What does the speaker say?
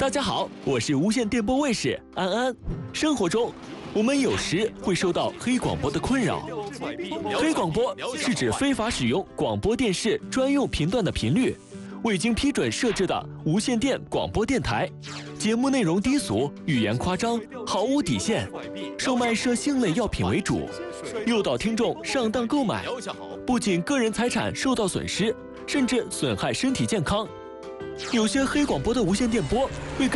大家好，我是无线电波卫士安安。生活中，我们有时会受到黑广播的困扰。黑广播是指非法使用广播电视专用频段的频率，未经批准设置的无线电广播电台。节目内容低俗，语言夸张，毫无底线，售卖涉性类药品为主，诱导听众上当购买，不仅个人财产受到损失，甚至损害身体健康。有些黑广播的无线电波会